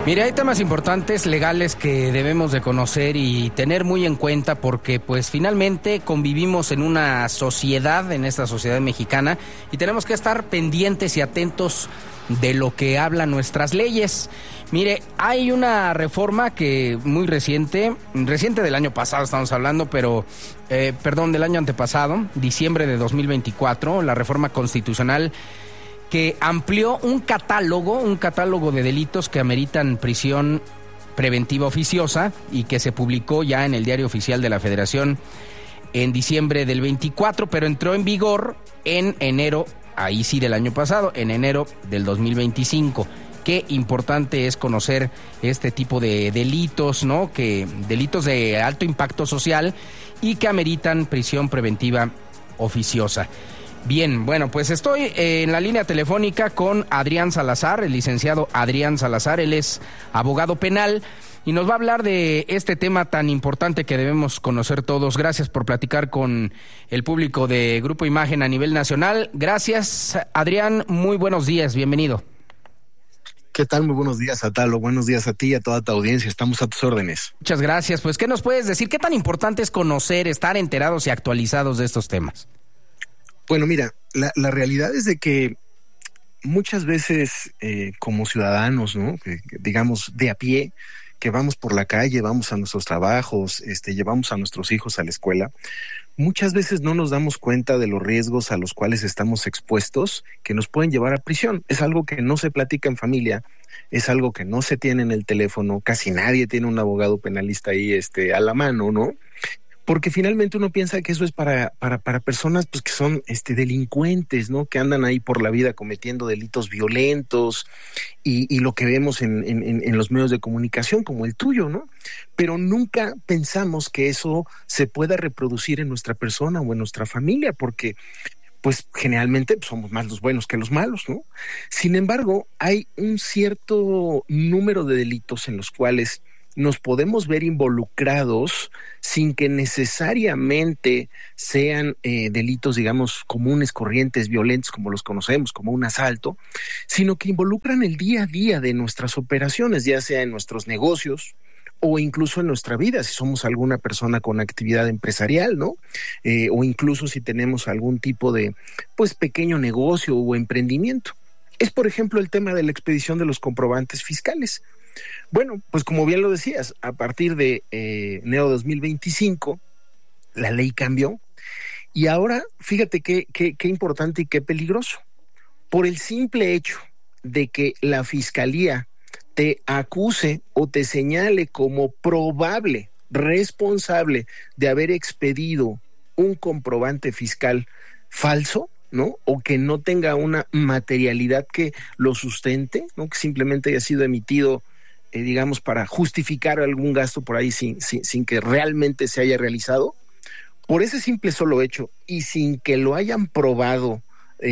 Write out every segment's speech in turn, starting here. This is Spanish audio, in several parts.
Mira, hay temas importantes legales que debemos de conocer y tener muy en cuenta porque pues finalmente convivimos en una sociedad, en esta sociedad mexicana, y tenemos que estar pendientes y atentos de lo que hablan nuestras leyes. Mire, hay una reforma que muy reciente del año pasado estamos hablando, pero del año antepasado, diciembre de 2024, la reforma constitucional que amplió un catálogo de delitos que ameritan prisión preventiva oficiosa y que se publicó ya en el Diario Oficial de la Federación en diciembre del 24, pero entró en vigor en enero, ahí sí del año pasado, en enero del 2025. Qué importante es conocer este tipo de delitos, ¿no? Que delitos de alto impacto social y que ameritan prisión preventiva oficiosa. Bien, bueno, pues estoy en la línea telefónica con Adrián Salazar, el licenciado Adrián Salazar. Él es abogado penal y nos va a hablar de este tema tan importante que debemos conocer todos. Gracias por platicar con el público de Grupo Imagen a nivel nacional. Gracias, Adrián, muy buenos días, bienvenido. ¿Qué tal? Muy buenos días, Atalo. Buenos días a ti y a toda tu audiencia. Estamos a tus órdenes. Muchas gracias. Pues, ¿qué nos puedes decir? ¿Qué tan importante es conocer, estar enterados y actualizados de estos temas? Bueno, mira, la realidad es de que muchas veces como ciudadanos, ¿no? Digamos de a pie, que vamos por la calle, vamos a nuestros trabajos, llevamos a nuestros hijos a la escuela, muchas veces no nos damos cuenta de los riesgos a los cuales estamos expuestos que nos pueden llevar a prisión. Es algo que no se platica en familia, es algo que no se tiene en el teléfono, casi nadie tiene un abogado penalista ahí a la mano, ¿no? Porque finalmente uno piensa que eso es para personas pues que son delincuentes, ¿no? Que andan ahí por la vida cometiendo delitos violentos y lo que vemos en los medios de comunicación como el tuyo, ¿no? Pero nunca pensamos que eso se pueda reproducir en nuestra persona o en nuestra familia, porque pues generalmente somos más los buenos que los malos, ¿no? Sin embargo, hay un cierto número de delitos en los cuales nos podemos ver involucrados sin que necesariamente sean delitos, digamos, comunes, corrientes, violentos, como los conocemos, como un asalto, sino que involucran el día a día de nuestras operaciones, ya sea en nuestros negocios o incluso en nuestra vida, si somos alguna persona con actividad empresarial, ¿no? O incluso si tenemos algún tipo de, pues, pequeño negocio o emprendimiento. Es, por ejemplo, el tema de la expedición de los comprobantes fiscales. Bueno, pues como bien lo decías, a partir de enero 2025, la ley cambió y ahora, fíjate qué importante y qué peligroso. Por el simple hecho de que la fiscalía te acuse o te señale como probable responsable de haber expedido un comprobante fiscal falso, ¿no? O que no tenga una materialidad que lo sustente, ¿no? Que simplemente haya sido emitido digamos, para justificar algún gasto por ahí sin que realmente se haya realizado, por ese simple solo hecho y sin que lo hayan probado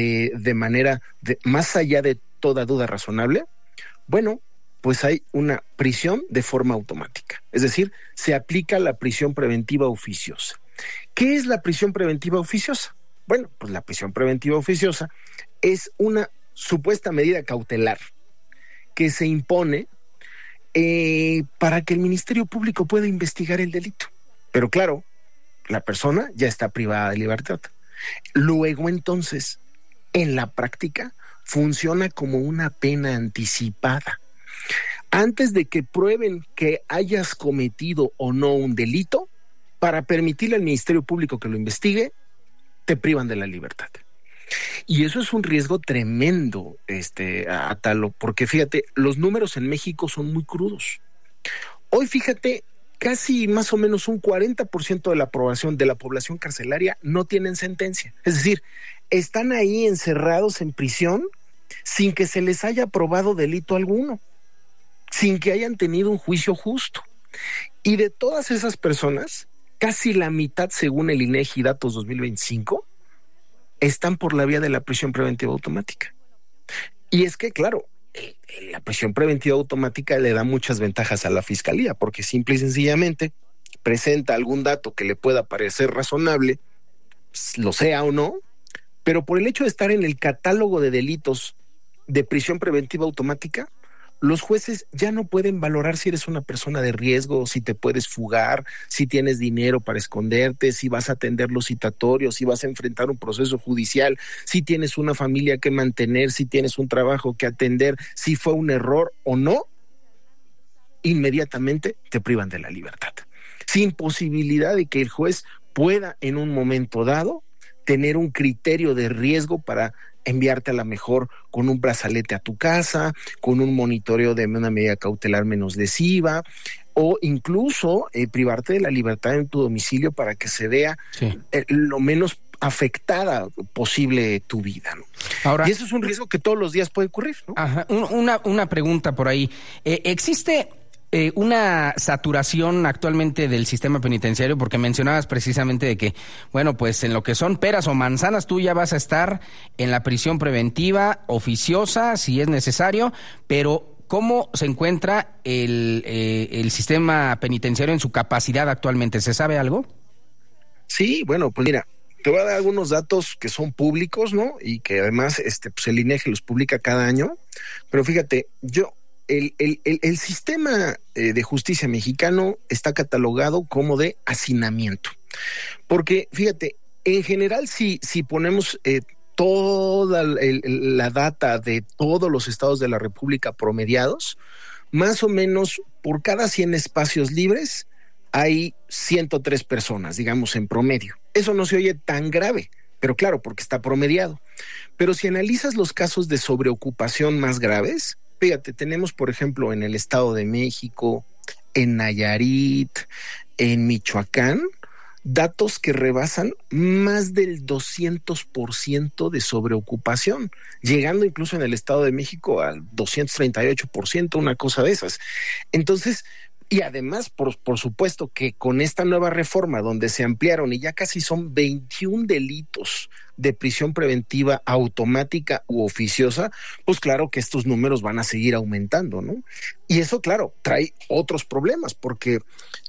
de manera más allá de toda duda razonable, bueno, pues hay una prisión de forma automática. Es decir, se aplica la prisión preventiva oficiosa. ¿Qué es la prisión preventiva oficiosa? Bueno, pues la prisión preventiva oficiosa es una supuesta medida cautelar que se impone para que el Ministerio Público pueda investigar el delito. Pero claro, la persona ya está privada de libertad. Luego entonces, en la práctica, funciona como una pena anticipada. Antes de que prueben que hayas cometido o no un delito, para permitirle al Ministerio Público que lo investigue, te privan de la libertad. Y eso es un riesgo tremendo, Atalo, porque fíjate, los números en México son muy crudos. Hoy, fíjate, casi más o menos un 40% de la población carcelaria no tienen sentencia. Es decir, están ahí encerrados en prisión sin que se les haya probado delito alguno, sin que hayan tenido un juicio justo. Y de todas esas personas, casi la mitad, según el INEGI Datos 2025, están por la vía de la prisión preventiva automática. Y es que, claro, la prisión preventiva automática le da muchas ventajas a la fiscalía, porque simple y sencillamente presenta algún dato que le pueda parecer razonable, lo sea o no, pero por el hecho de estar en el catálogo de delitos de prisión preventiva automática, los jueces ya no pueden valorar si eres una persona de riesgo, si te puedes fugar, si tienes dinero para esconderte, si vas a atender los citatorios, si vas a enfrentar un proceso judicial, si tienes una familia que mantener, si tienes un trabajo que atender, si fue un error o no. Inmediatamente te privan de la libertad, sin posibilidad de que el juez pueda en un momento dado tener un criterio de riesgo para enviarte a la mejor con un brazalete a tu casa, con un monitoreo de una medida cautelar menos lesiva, o incluso privarte de la libertad en tu domicilio para que se vea lo menos afectada posible tu vida, ¿no? Ahora, y eso es un riesgo que todos los días puede ocurrir, ¿no? Ajá, una pregunta por ahí. ¿Existe una saturación actualmente del sistema penitenciario? Porque mencionabas precisamente de que, bueno, pues en lo que son peras o manzanas, tú ya vas a estar en la prisión preventiva oficiosa, si es necesario, pero ¿cómo se encuentra el sistema penitenciario en su capacidad actualmente? ¿Se sabe algo? Sí, bueno, pues mira, te voy a dar algunos datos que son públicos, ¿no? Y que además pues el INEGI los publica cada año. Pero fíjate, el sistema de justicia mexicano está catalogado como de hacinamiento. Porque, fíjate, en general, si ponemos toda la data de todos los estados de la República promediados, más o menos por cada 100 espacios libres hay 103 personas, digamos, en promedio. Eso no se oye tan grave, pero claro, porque está promediado. Pero si analizas los casos de sobreocupación más graves, fíjate, tenemos, por ejemplo, en el Estado de México, en Nayarit, en Michoacán, datos que rebasan más del 200% de sobreocupación, llegando incluso en el Estado de México al 238%, una cosa de esas. Entonces, y además, por supuesto que con esta nueva reforma donde se ampliaron y ya casi son 21 delitos de prisión preventiva automática u oficiosa, pues claro que estos números van a seguir aumentando, ¿no? Y eso, claro, trae otros problemas porque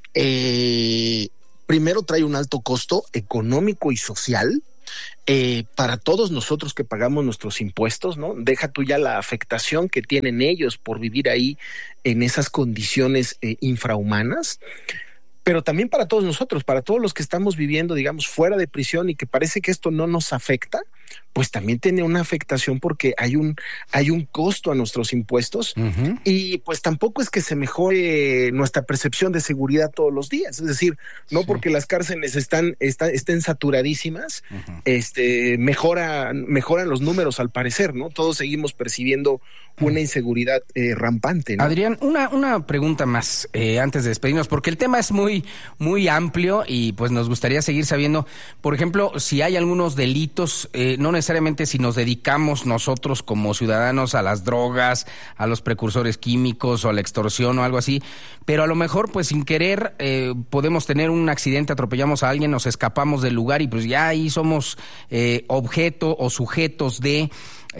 primero trae un alto costo económico y social para todos nosotros que pagamos nuestros impuestos, ¿no? Deja tú ya la afectación que tienen ellos por vivir ahí en esas condiciones infrahumanas, pero también para todos nosotros, para todos los que estamos viviendo, digamos, fuera de prisión y que parece que esto no nos afecta, pues también tiene una afectación porque hay un costo a nuestros impuestos. Uh-huh. Y pues tampoco es que se mejore nuestra percepción de seguridad todos los días. Es decir, no porque las cárceles estén saturadísimas, uh-huh, mejoran los números al parecer, ¿no? Todos seguimos percibiendo una inseguridad rampante, ¿no? Adrián, una pregunta más antes de despedirnos, porque el tema es muy, muy amplio y pues nos gustaría seguir sabiendo, por ejemplo, si hay algunos delitos, no necesariamente si nos dedicamos nosotros como ciudadanos a las drogas, a los precursores químicos o a la extorsión o algo así, pero a lo mejor pues sin querer podemos tener un accidente, atropellamos a alguien, nos escapamos del lugar y pues ya ahí somos objeto o sujetos de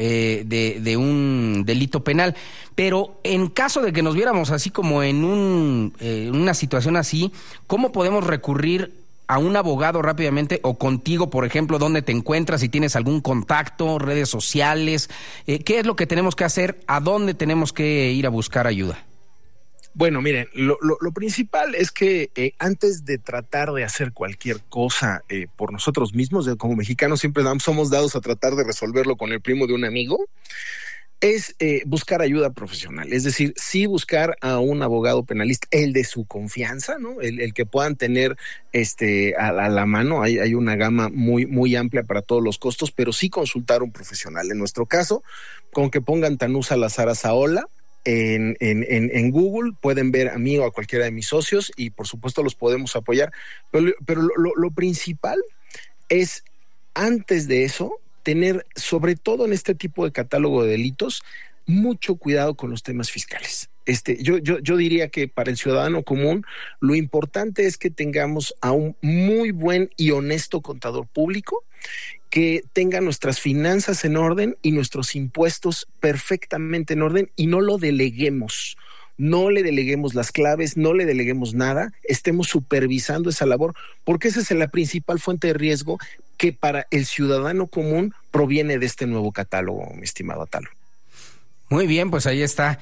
un delito penal. Pero en caso de que nos viéramos así como en una situación así, ¿cómo podemos recurrir a un abogado rápidamente o contigo, por ejemplo, dónde te encuentras, si tienes algún contacto, redes sociales? ¿Qué es lo que tenemos que hacer? ¿A dónde tenemos que ir a buscar ayuda? Bueno, miren, lo principal es que antes de tratar de hacer cualquier cosa por nosotros mismos, como mexicanos siempre somos dados a tratar de resolverlo con el primo de un amigo, es buscar ayuda profesional. Es decir, sí buscar a un abogado penalista, el de su confianza, ¿no? El que puedan tener a la mano. Hay una gama muy, muy amplia para todos los costos, pero sí consultar a un profesional. En nuestro caso, con que pongan Tanú Salazar Azaola en Google, pueden ver a mí o a cualquiera de mis socios y por supuesto los podemos apoyar. Pero lo principal es, antes de eso, tener, sobre todo en este tipo de catálogo de delitos, mucho cuidado con los temas fiscales. Yo diría que para el ciudadano común lo importante es que tengamos a un muy buen y honesto contador público que tenga nuestras finanzas en orden y nuestros impuestos perfectamente en orden y no lo deleguemos. No le deleguemos las claves, no le deleguemos nada, estemos supervisando esa labor, porque esa es la principal fuente de riesgo que para el ciudadano común proviene de este nuevo catálogo, mi estimado Atalo. Muy bien, pues ahí está.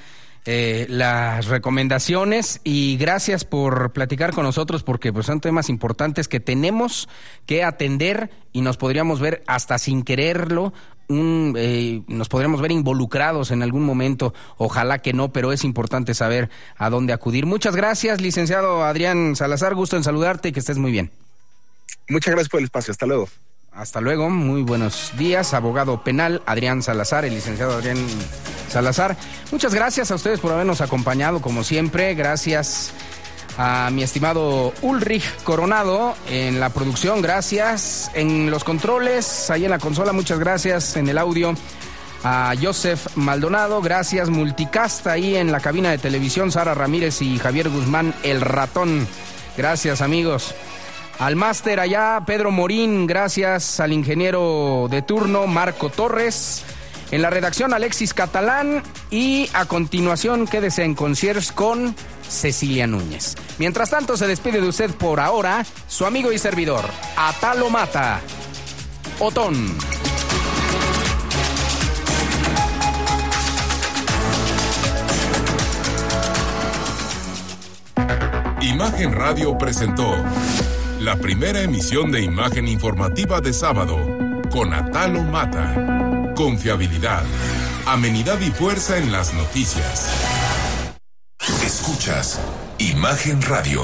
las recomendaciones y gracias por platicar con nosotros porque pues son temas importantes que tenemos que atender y nos podríamos ver hasta sin quererlo, nos podríamos ver involucrados en algún momento, ojalá que no, pero es importante saber a dónde acudir. Muchas gracias, licenciado Adrián Salazar, gusto en saludarte y que estés muy bien. Muchas gracias por el espacio, hasta luego. Hasta luego, muy buenos días, abogado penal Adrián Salazar, el licenciado Adrián Salazar. Muchas gracias a ustedes por habernos acompañado, como siempre. Gracias a mi estimado Ulrich Coronado en la producción, gracias en los controles, ahí en la consola, muchas gracias en el audio. A Joseph Maldonado, gracias. Multicast ahí en la cabina de televisión, Sara Ramírez y Javier Guzmán, el ratón. Gracias, amigos. Al máster allá, Pedro Morín, gracias al ingeniero de turno, Marco Torres. En la redacción, Alexis Catalán. Y a continuación, quédese en Concierge con Cecilia Núñez. Mientras tanto, se despide de usted por ahora, su amigo y servidor, Atalo Mata. Otón. Imagen Radio presentó la primera emisión de Imagen Informativa de sábado con Atalo Mata. Confiabilidad, amenidad y fuerza en las noticias. Escuchas Imagen Radio.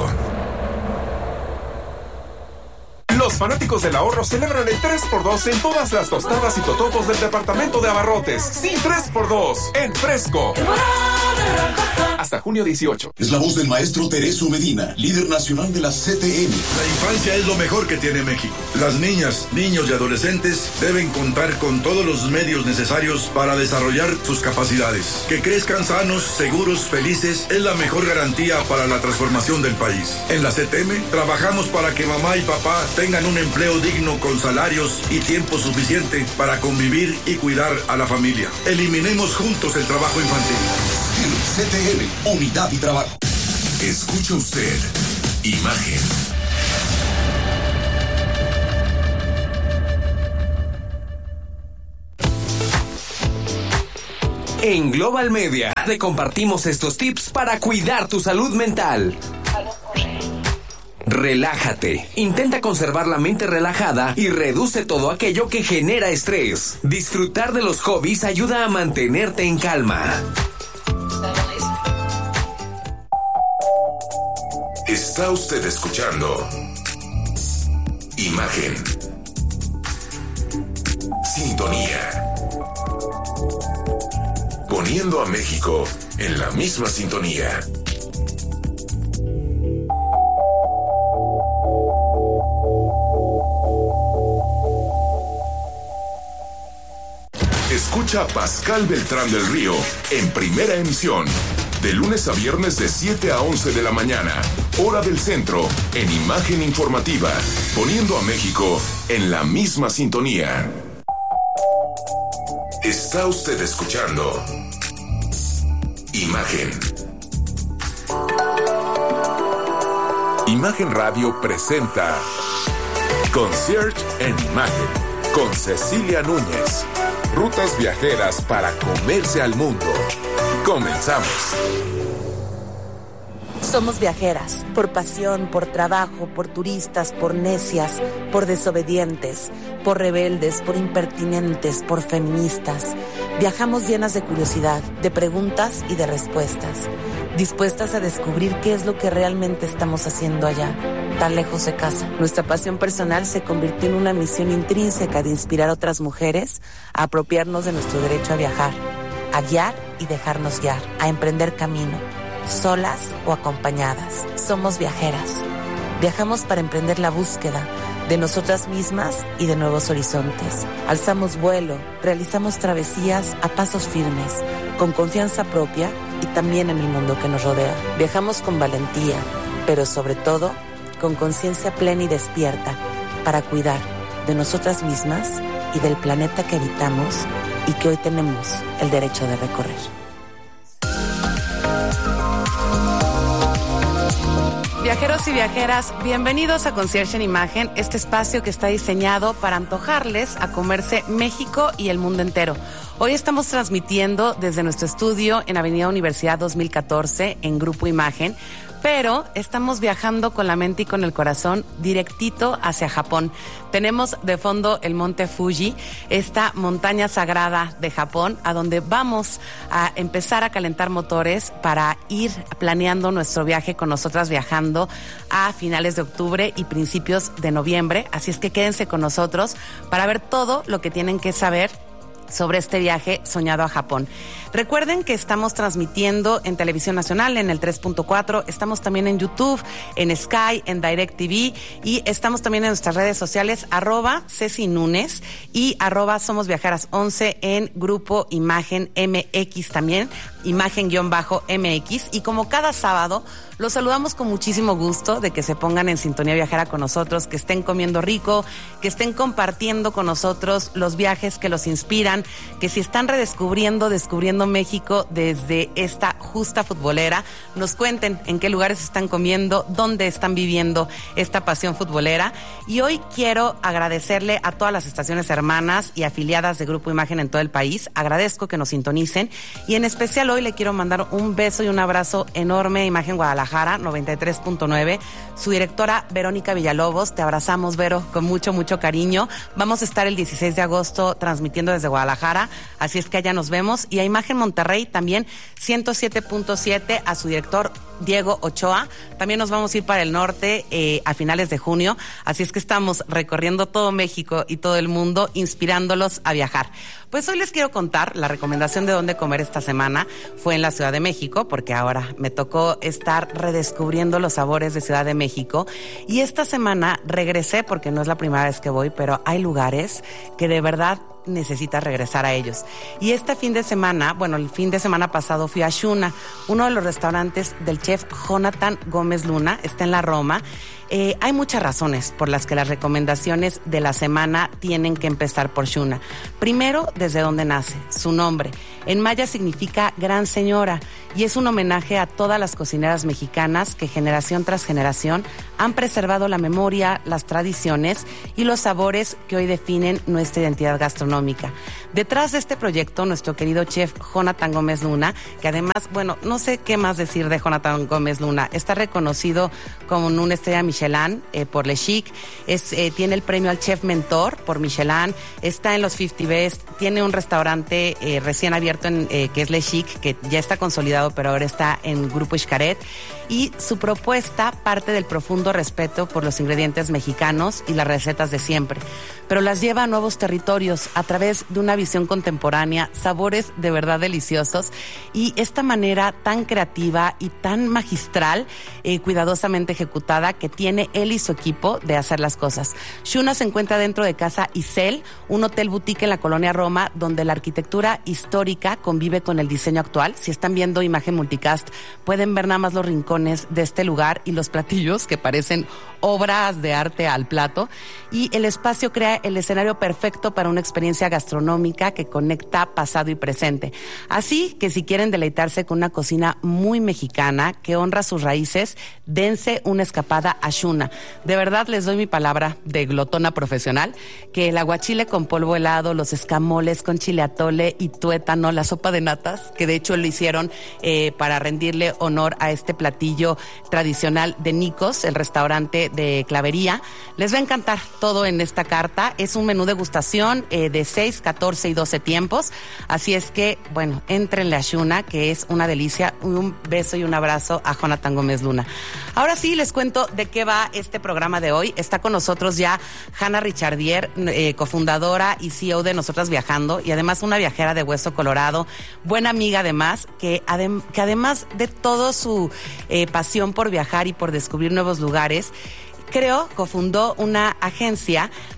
Los fanáticos del ahorro celebran el 3x2 en todas las tostadas y totopos del departamento de abarrotes. Sí, 3x2 en fresco. Hasta junio 18. Es la voz del maestro Tereso Medina, líder nacional de la CTM. La infancia es lo mejor que tiene México. Las niñas, niños y adolescentes deben contar con todos los medios necesarios para desarrollar sus capacidades. Que crezcan sanos, seguros, felices es la mejor garantía para la transformación del país. En la CTM trabajamos para que mamá y papá tengan un empleo digno con salarios y tiempo suficiente para convivir y cuidar a la familia. Eliminemos juntos el trabajo infantil. CTM, Unidad y Trabajo. Escucha usted Imagen. En Global Media te compartimos estos tips para cuidar tu salud mental. Relájate. Intenta conservar la mente relajada y reduce todo aquello que genera estrés. Disfrutar de los hobbies ayuda a mantenerte en calma. Está usted escuchando Imagen. Sintonía. Poniendo a México en la misma sintonía. Escucha a Pascal Beltrán del Río en primera emisión, de lunes a viernes de 7 a 11 de la mañana, hora del centro, en Imagen Informativa, poniendo a México en la misma sintonía. Está usted escuchando Imagen. Imagen Radio presenta Concierge en Imagen, con Cecilia Núñez. Rutas viajeras para comerse al mundo. Comenzamos. Somos viajeras, por pasión, por trabajo, por turistas, por necias, por desobedientes, por rebeldes, por impertinentes, por feministas. Viajamos llenas de curiosidad, de preguntas y de respuestas, dispuestas a descubrir qué es lo que realmente estamos haciendo allá, tan lejos de casa. Nuestra pasión personal se convirtió en una misión intrínseca de inspirar a otras mujeres a apropiarnos de nuestro derecho a viajar, a guiar y dejarnos guiar, a emprender camino, solas o acompañadas. Somos viajeras. Viajamos para emprender la búsqueda de nosotras mismas y de nuevos horizontes. Alzamos vuelo, realizamos travesías a pasos firmes, con confianza propia y también en el mundo que nos rodea. Viajamos con valentía, pero sobre todo con conciencia plena y despierta, para cuidar de nosotras mismas y del planeta que habitamos y que hoy tenemos el derecho de recorrer. Viajeros y viajeras, bienvenidos a Concierge en Imagen, este espacio que está diseñado para antojarles a comerse México y el mundo entero. Hoy estamos transmitiendo desde nuestro estudio en Avenida Universidad 2014 en Grupo Imagen, pero estamos viajando con la mente y con el corazón directito hacia Japón. Tenemos de fondo el monte Fuji, esta montaña sagrada de Japón, a donde vamos a empezar a calentar motores para ir planeando nuestro viaje con nosotras viajando a finales de octubre y principios de noviembre. Así es que quédense con nosotros para ver todo lo que tienen que saber sobre este viaje soñado a Japón. Recuerden que estamos transmitiendo en Televisión Nacional, en el 3.4, estamos también en YouTube, en Sky, en DirecTV y estamos también en nuestras redes sociales, @Ceci Núñez y @Somos Viajeras 11 en Grupo Imagen MX también, Imagen-MX. Y como cada sábado, los saludamos con muchísimo gusto de que se pongan en sintonía viajera con nosotros, que estén comiendo rico, que estén compartiendo con nosotros los viajes que los inspiran, que si están descubriendo México desde esta justa futbolera, nos cuenten en qué lugares están comiendo, dónde están viviendo esta pasión futbolera. Y hoy quiero agradecerle a todas las estaciones hermanas y afiliadas de Grupo Imagen en todo el país. Agradezco que nos sintonicen y en especial hoy le quiero mandar un beso y un abrazo enorme a Imagen Guadalajara 93.9, su directora Verónica Villalobos. Te abrazamos, Vero, con mucho, mucho cariño. Vamos a estar el 16 de agosto transmitiendo desde Guadalajara, así es que allá nos vemos. Y a Imagen Monterrey también 107.7, a su director Diego Ochoa. También nos vamos a ir para el norte a finales de junio, así es que estamos recorriendo todo México y todo el mundo, inspirándolos a viajar. Pues hoy les quiero contar, la recomendación de dónde comer esta semana fue en la Ciudad de México, porque ahora me tocó estar redescubriendo los sabores de Ciudad de México, y esta semana regresé, porque no es la primera vez que voy, pero hay lugares que de verdad necesitas regresar a ellos. Y este fin de semana, el fin de semana pasado fui a Shuna, uno de los restaurantes del chef Jonathan Gómez Luna, está en la Roma. Hay muchas razones por las que las recomendaciones de la semana tienen que empezar por Shuna. Primero, desde dónde nace, su nombre. En maya significa gran señora y es un homenaje a todas las cocineras mexicanas que generación tras generación han preservado la memoria, las tradiciones y los sabores que hoy definen nuestra identidad gastronómica. Detrás de este proyecto, nuestro querido chef Jonathan Gómez Luna, que además, no sé qué más decir de Jonathan Gómez Luna, está reconocido como una estrella Michelin por Le Chic, tiene el premio al chef mentor por Michelin, está en los 50 Best, tiene un restaurante recién abierto que es Le Chic, que ya está consolidado, pero ahora está en Grupo Xcaret, y su propuesta parte del profundo respeto por los ingredientes mexicanos y las recetas de siempre, pero las lleva a nuevos territorios a través de una visión contemporánea, sabores de verdad deliciosos y esta manera tan creativa y tan magistral, cuidadosamente ejecutada, que tiene él y su equipo de hacer las cosas. Shuna se encuentra dentro de Casa Isel, un hotel boutique en la colonia Roma, donde la arquitectura histórica convive con el diseño actual. Si están viendo Imagen Multicast, pueden ver nada más los rincones de este lugar y los platillos que parecen obras de arte al plato, y el espacio crea el escenario perfecto para una experiencia gastronómica que conecta pasado y presente. Así que si quieren deleitarse con una cocina muy mexicana que honra sus raíces, dense una escapada a Shuna. De verdad les doy mi palabra de glotona profesional que el aguachile con polvo helado, los escamoles con chile atole y tuétano, la sopa de natas, que de hecho lo hicieron para rendirle honor a este platillo tradicional de Nikos, el restaurante de Clavería. Les va a encantar todo en esta carta. Es un menú degustación de 6, 14 y 12 tiempos. Así es que, éntrenle a Shuna, que es una delicia. Un beso y un abrazo a Jonathan Gómez Luna. Ahora sí, les cuento de qué va este programa de hoy. Está con nosotros ya Hanna Richardier, cofundadora y CEO de Nosotras Viajando, y además una viajera de hueso colorado, buena amiga además, que además de todo su pasión por viajar y por descubrir nuevos lugares, cofundó una agencia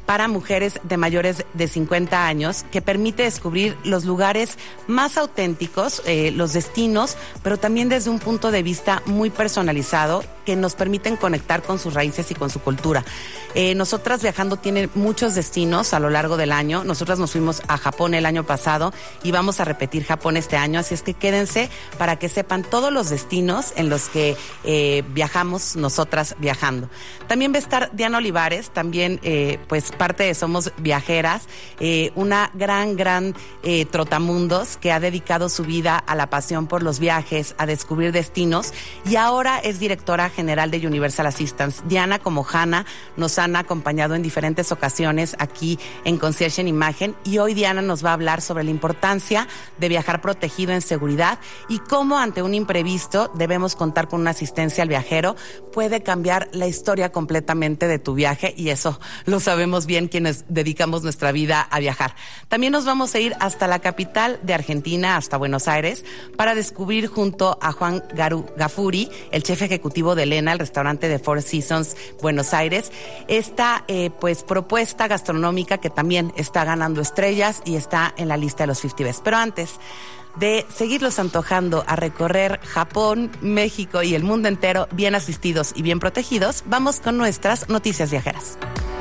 para mujeres de mayores de 50 años, que permite descubrir los lugares más auténticos, los destinos, pero también desde un punto de vista muy personalizado, que nos permiten conectar con sus raíces y con su cultura. Nosotras Viajando tiene muchos destinos a lo largo del año. Nosotras nos fuimos a Japón el año pasado y vamos a repetir Japón este año, así es que quédense para que sepan todos los destinos en los que viajamos Nosotras Viajando. También va a estar Diana Olivares, también pues parte de Somos Viajeras, una gran trotamundos que ha dedicado su vida a la pasión por los viajes, a descubrir destinos, y ahora es directora general de Universal Assistance. Diana, como Hanna, nos han acompañado en diferentes ocasiones aquí en Concierge en Imagen, y hoy Diana nos va a hablar sobre la importancia de viajar protegido en seguridad y cómo ante un imprevisto debemos contar con una asistencia al viajero. Puede cambiar la historia completamente de tu viaje, y eso lo sabemos bien quienes dedicamos nuestra vida a viajar. También nos vamos a ir hasta la capital de Argentina, hasta Buenos Aires, para descubrir junto a Juan Gafuri, el chef ejecutivo de Elena, el restaurante de Four Seasons Buenos Aires, esta pues propuesta gastronómica que también está ganando estrellas y está en la lista de los 50 Best. Pero antes de seguirlos antojando a recorrer Japón, México y el mundo entero bien asistidos y bien protegidos, vamos con nuestras noticias viajeras.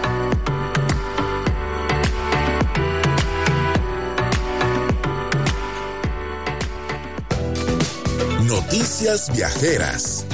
Noticias viajeras.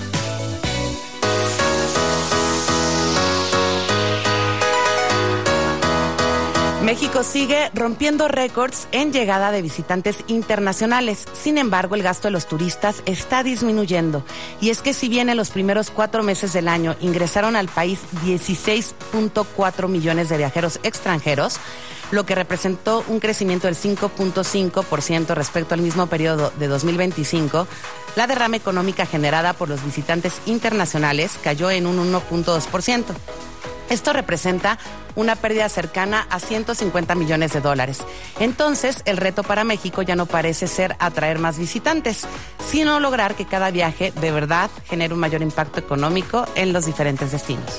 México sigue rompiendo récords en llegada de visitantes internacionales. Sin embargo, el gasto de los turistas está disminuyendo. Y es que si bien en los primeros 4 meses del año ingresaron al país 16.4 millones de viajeros extranjeros, lo que representó un crecimiento del 5.5% respecto al mismo periodo de 2025, la derrama económica generada por los visitantes internacionales cayó en un 1.2%. Esto representa una pérdida cercana a $150 millones. Entonces, el reto para México ya no parece ser atraer más visitantes, sino lograr que cada viaje de verdad genere un mayor impacto económico en los diferentes destinos.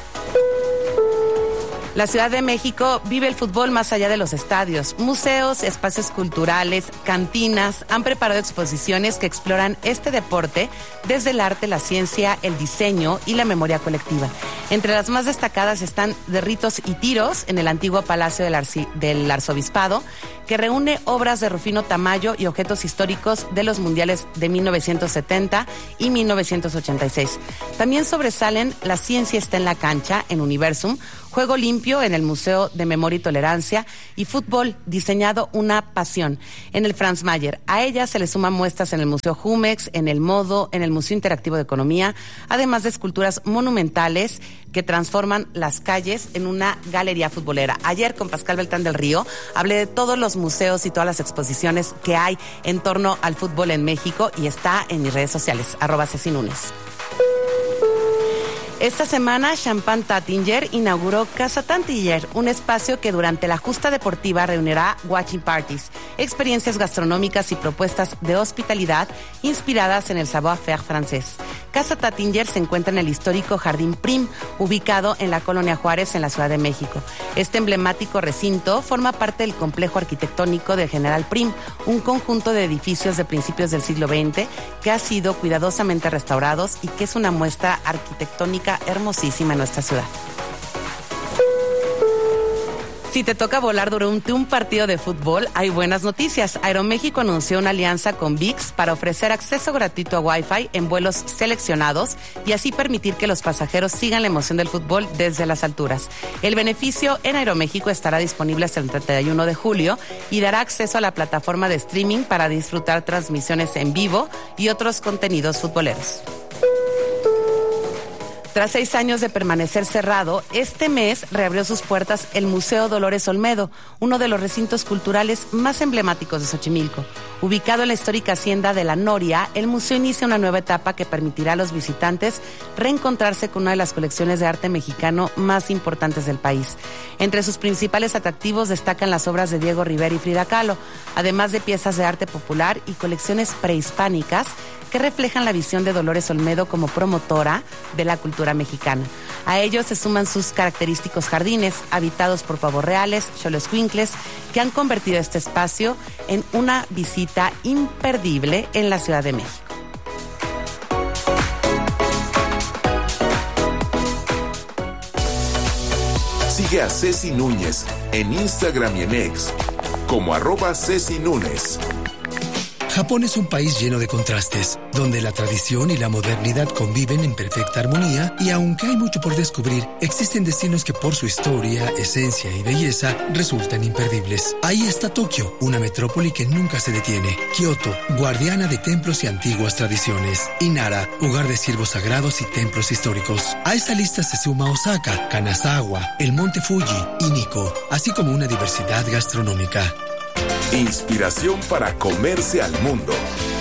La Ciudad de México vive el fútbol más allá de los estadios. Museos, espacios culturales, cantinas han preparado exposiciones que exploran este deporte desde el arte, la ciencia, el diseño y la memoria colectiva. Entre las más destacadas están De Ritos y Tiros, en el antiguo Palacio del Arzobispado, que reúne obras de Rufino Tamayo y objetos históricos de los mundiales de 1970 y 1986. También sobresalen La Ciencia está en la cancha, en Universum, Juego Limpio en el Museo de Memoria y Tolerancia y Fútbol, diseñado una pasión, en el Franz Mayer. A ella se le suman muestras en el Museo Jumex, en el Modo, en el Museo Interactivo de Economía, además de esculturas monumentales que transforman las calles en una galería futbolera. Ayer con Pascal Beltrán del Río hablé de todos los museos y todas las exposiciones que hay en torno al fútbol en México, y está en mis redes sociales, @Cecinunes. Esta semana, Champagne Taittinger inauguró Casa Taittinger, un espacio que durante la justa deportiva reunirá watching parties, experiencias gastronómicas y propuestas de hospitalidad inspiradas en el savoir-faire francés. Casa Taittinger se encuentra en el histórico Jardín Prim, ubicado en la Colonia Juárez, en la Ciudad de México. Este emblemático recinto forma parte del complejo arquitectónico del General Prim, un conjunto de edificios de principios del siglo XX que ha sido cuidadosamente restaurados y que es una muestra arquitectónica hermosísima en nuestra ciudad. Si te toca volar durante un partido de fútbol, hay buenas noticias. Aeroméxico anunció una alianza con ViX para ofrecer acceso gratuito a Wi-Fi en vuelos seleccionados y así permitir que los pasajeros sigan la emoción del fútbol desde las alturas. El beneficio en Aeroméxico estará disponible hasta el 31 de julio y dará acceso a la plataforma de streaming para disfrutar transmisiones en vivo y otros contenidos futboleros. Tras 6 años de permanecer cerrado, este mes reabrió sus puertas el Museo Dolores Olmedo, uno de los recintos culturales más emblemáticos de Xochimilco. Ubicado en la histórica hacienda de La Noria, el museo inicia una nueva etapa que permitirá a los visitantes reencontrarse con una de las colecciones de arte mexicano más importantes del país. Entre sus principales atractivos destacan las obras de Diego Rivera y Frida Kahlo, además de piezas de arte popular y colecciones prehispánicas que reflejan la visión de Dolores Olmedo como promotora de la cultura mexicana. A ellos se suman sus característicos jardines, habitados por pavos reales, xoloscuincles, que han convertido este espacio en una visita imperdible en la Ciudad de México. Sigue a Ceci Núñez en Instagram y en X como @CeciNúñez. Japón es un país lleno de contrastes, donde la tradición y la modernidad conviven en perfecta armonía, y aunque hay mucho por descubrir, existen destinos que por su historia, esencia y belleza resultan imperdibles. Ahí está Tokio, una metrópoli que nunca se detiene. Kioto, guardiana de templos y antiguas tradiciones. Y Nara, hogar de ciervos sagrados y templos históricos. A esta lista se suma Osaka, Kanazawa, el monte Fuji y Nikko, así como una diversidad gastronómica. Inspiración para comerse al mundo.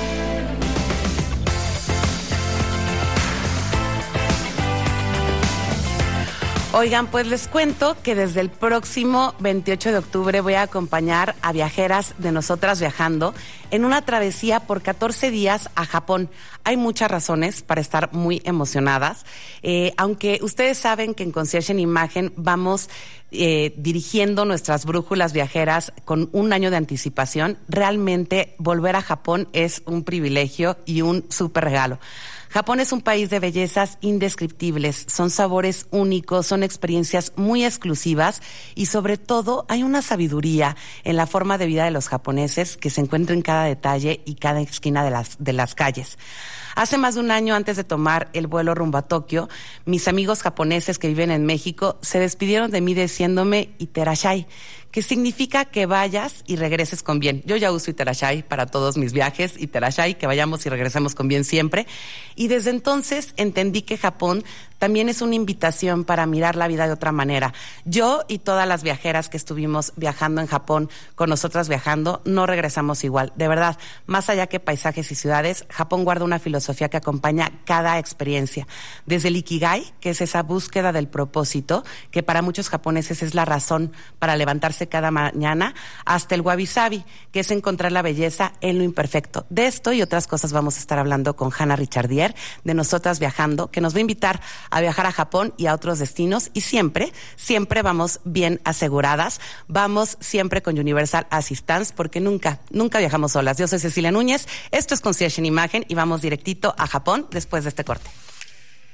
Oigan, pues les cuento que desde el próximo 28 de octubre voy a acompañar a viajeras de Nosotras Viajando en una travesía por 14 días a Japón. Hay muchas razones para estar muy emocionadas, aunque ustedes saben que en Concierge en Imagen vamos dirigiendo nuestras brújulas viajeras con un año de anticipación. Realmente volver a Japón es un privilegio y un súper regalo. Japón es un país de bellezas indescriptibles, son sabores únicos, son experiencias muy exclusivas y sobre todo hay una sabiduría en la forma de vida de los japoneses que se encuentra en cada detalle y cada esquina de las calles. Hace más de un año, antes de tomar el vuelo rumbo a Tokio, mis amigos japoneses que viven en México se despidieron de mí diciéndome Iterashai, que significa que vayas y regreses con bien. Yo ya uso Iterashai para todos mis viajes, Iterashai, que vayamos y regresemos con bien siempre. Y desde entonces entendí que Japón también es una invitación para mirar la vida de otra manera. Yo y todas las viajeras que estuvimos viajando en Japón, con Nosotras Viajando, no regresamos igual. De verdad, más allá que paisajes y ciudades, Japón guarda una filosofía que acompaña cada experiencia. Desde el Ikigai, que es esa búsqueda del propósito, que para muchos japoneses es la razón para levantarse cada mañana, hasta el wabi-sabi, que es encontrar la belleza en lo imperfecto. De esto y otras cosas vamos a estar hablando con Hannah Richardier, de Nosotras Viajando, que nos va a invitar a viajar a Japón y a otros destinos, y siempre vamos bien aseguradas, vamos siempre con Universal Assistance, porque nunca viajamos solas. Yo soy Cecilia Núñez, esto es Concierge en Imagen y vamos directito a Japón después de este corte.